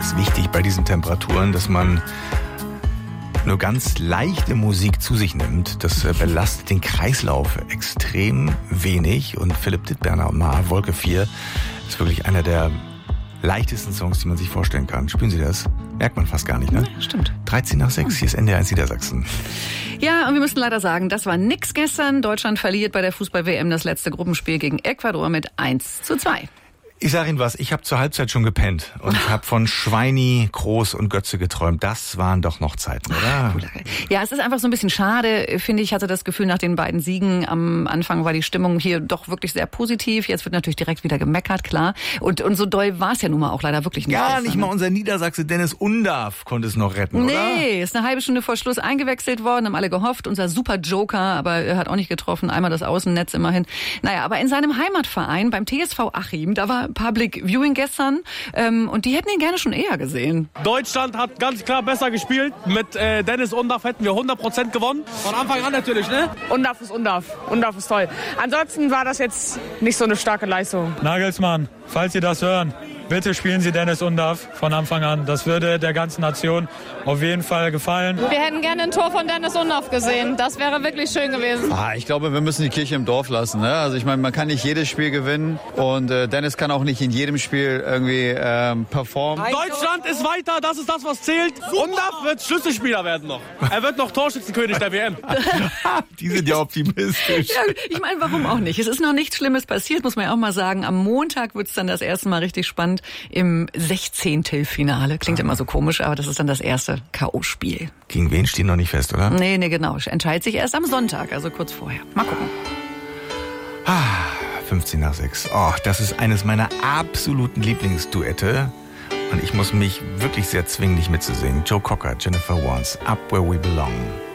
ist wichtig bei diesen Temperaturen, dass man nur ganz leichte Musik zu sich nimmt. Das belastet den Kreislauf extrem wenig. Und Philipp Dittberner und Wolke 4 ist wirklich einer der leichtesten Songs, die man sich vorstellen kann. Spüren Sie das? Merkt man fast gar nicht, ne? Ja, stimmt. 13:06, hier ist NDR 1 Niedersachsen. Ja, und wir müssen leider sagen, das war nix gestern. Deutschland verliert bei der Fußball-WM das letzte Gruppenspiel gegen Ecuador mit 1:2. Ich sag Ihnen was, ich habe zur Halbzeit schon gepennt und habe von Schweini, Groß und Götze geträumt. Das waren doch noch Zeiten, oder? Ja, es ist einfach so ein bisschen schade, finde ich. Hatte das Gefühl, nach den beiden Siegen am Anfang war die Stimmung hier doch wirklich sehr positiv. Jetzt wird natürlich direkt wieder gemeckert, klar. Und so doll war es ja nun mal auch leider wirklich nicht. Ja, nicht mal unser Niedersachse Dennis Undarf konnte es noch retten, oder? Nee, ist eine halbe Stunde vor Schluss eingewechselt worden, haben alle gehofft. Unser super Joker, aber er hat auch nicht getroffen. Einmal das Außennetz immerhin. Naja, aber in seinem Heimatverein, beim TSV Achim, da war Public Viewing gestern und die hätten ihn gerne schon eher gesehen. Deutschland hat ganz klar besser gespielt. Mit Dennis Undarf hätten wir 100% gewonnen. Von Anfang an natürlich, ne? Undarf ist Undarf. Undarf ist toll. Ansonsten war das jetzt nicht so eine starke Leistung. Nagelsmann, falls Sie das hören, bitte spielen Sie Dennis Undarf von Anfang an. Das würde der ganzen Nation auf jeden Fall gefallen. Wir hätten gerne ein Tor von Dennis Undarf gesehen. Das wäre wirklich schön gewesen. Ich glaube, wir müssen die Kirche im Dorf lassen. Ne? Also ich meine, man kann nicht jedes Spiel gewinnen und Dennis kann auch nicht in jedem Spiel irgendwie performen. Deutschland ist weiter, das ist das, was zählt. Undarf wird Schlüsselspieler werden noch. Er wird noch Torschützenkönig der WM. Die sind ja optimistisch. Ja, ich meine, warum auch nicht? Es ist noch nichts Schlimmes passiert, muss man ja auch mal sagen. Am Montag wird es dann das erste Mal richtig spannend im 16. Klingt immer so komisch, aber das ist dann das erste K.O.-Spiel. Gegen wen steht noch nicht fest, oder? Nee, genau. Entscheidet sich erst am Sonntag, also kurz vorher. Mal gucken. 15:06. Oh, das ist eines meiner absoluten Lieblingsduette. Und ich muss mich wirklich sehr zwingen, nicht mitzusingen. Joe Cocker, Jennifer Warnes, Up Where We Belong.